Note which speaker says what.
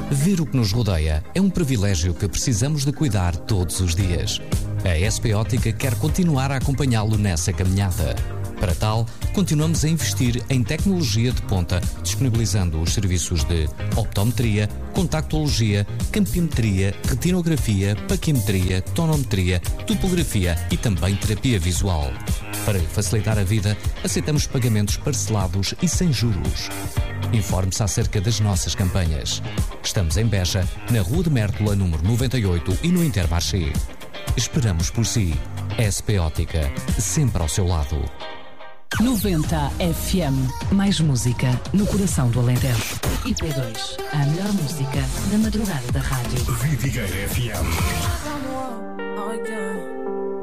Speaker 1: Ver o que nos rodeia é um privilégio que precisamos de cuidar todos os dias. A SP Ótica quer continuar a acompanhá-lo nessa caminhada. Para tal, continuamos a investir em tecnologia de ponta, disponibilizando os serviços de optometria, contactologia, campimetria, retinografia, paquimetria, tonometria, topografia e também terapia visual. Para lhe facilitar a vida, aceitamos pagamentos parcelados e sem juros. Informe-se acerca das nossas campanhas. Estamos em Beja, na Rua de Mértola, número 98 e no Intermarché. Esperamos por si. SP Ótica, sempre ao seu lado.
Speaker 2: 90 FM. Mais música no coração do Alentejo. IP2, a melhor música da madrugada da rádio.
Speaker 3: Vidigueira FM.